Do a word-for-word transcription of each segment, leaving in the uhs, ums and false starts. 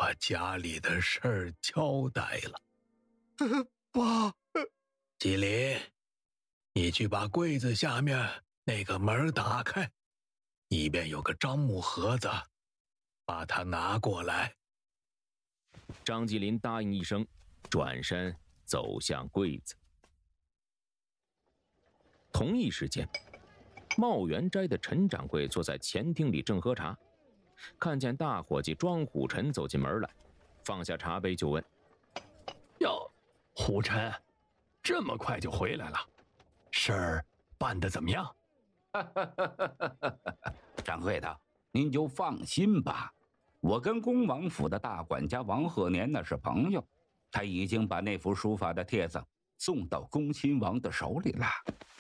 把家里的事儿交代了。 呃、爸，呃、 吉林，你去把柜子下面那个门打开，里边有个樟木盒子，把它拿过来。 张吉林答应一声，转身走向柜子。同一时间，茂源斋的陈掌柜坐在前厅里正喝茶，看见大伙计庄虎臣走进门来，放下茶杯就问： 哟，虎臣，这么快就回来了，事儿办得怎么样？ 掌柜的，您就放心吧，我跟恭王府的大管家王鹤年那是朋友，他已经把那幅书法的帖子送到恭亲王的手里了。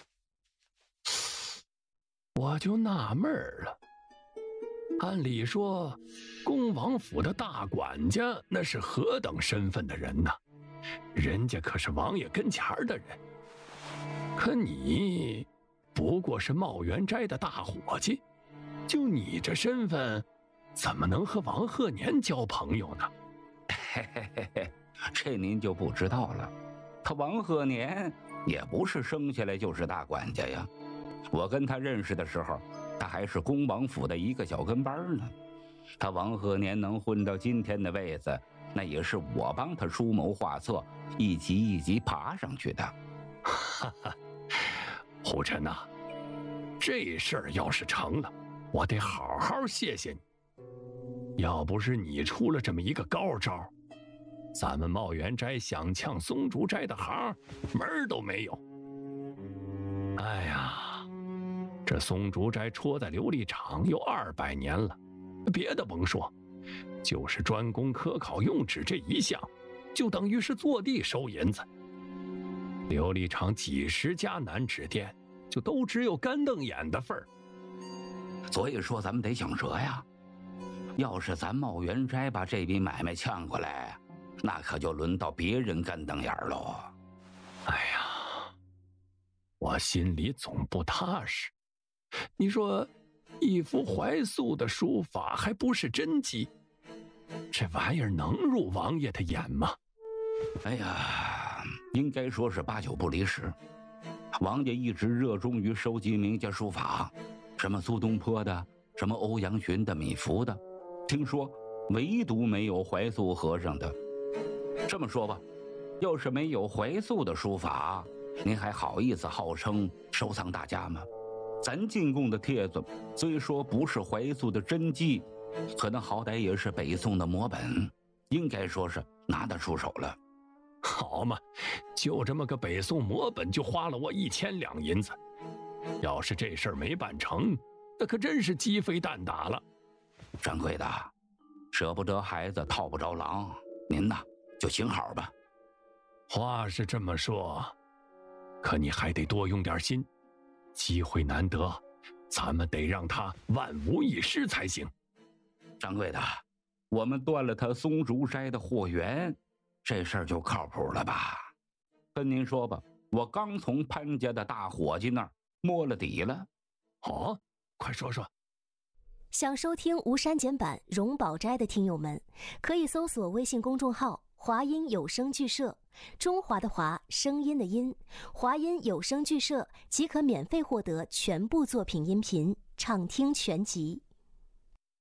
我就纳闷了，按理说恭王府的大管家那是何等身份的人呢？人家可是王爷跟前的人，可你不过是茂源斋的大伙计，就你这身份，怎么能和王鹤年交朋友呢？ 嘿嘿嘿嘿，这您就不知道了。他王鹤年也不是生下来就是大管家呀。我跟他认识的时候，他还是恭王府的一个小跟班呢。他王鹤年能混到今天的位子，那也是我帮他出谋划策，一级一级爬上去的。 哈哈，虎臣呐，这事儿要是成了，我得好好谢谢你。要不是你出了这么一个高招，咱们茂源斋想抢松竹斋的行，门儿都没有。哎呀，这松竹斋戳在琉璃厂有二百年了，别的甭说，就是专攻科考用纸这一项，就等于是坐地收银子。琉璃厂几十家南纸店，就都只有干瞪眼的份儿。 所以说咱们得想辙呀，要是咱茂源斋把这笔买卖抢过来，那可就轮到别人干瞪眼喽。 哎呀，我心里总不踏实。你说，一幅怀素的书法还不是真迹，这玩意儿能入王爷的眼吗？ 哎呀，应该说是八九不离十。王爷一直热衷于收集名家书法，什么苏东坡的，什么欧阳询的、米芾的，听说唯独没有怀素和尚的。这么说吧，要是没有怀素的书法，您还好意思号称收藏大家吗？咱进贡的帖子虽说不是怀素的真迹，可能好歹也是北宋的摹本，应该说是拿得出手了。 好嘛，就这么个北宋摹本就花了我一千两银子，要是这事儿没办成，那可真是鸡飞蛋打了。 掌柜的，舍不得孩子套不着狼，您呐就行好吧。 话是这么说，可你还得多用点心，机会难得，咱们得让他万无一失才行。 掌柜的，我们断了他松竹斋的货源，这事儿就靠谱了吧？跟您说吧，我刚从潘家的大伙计那儿摸了底了。 哦，快说说。 想收听无删减版荣宝斋的听友们，可以搜索微信公众号华音有声剧社，中华的华，声音的音，华音有声剧社即可免费获得全部作品音频，畅听全集。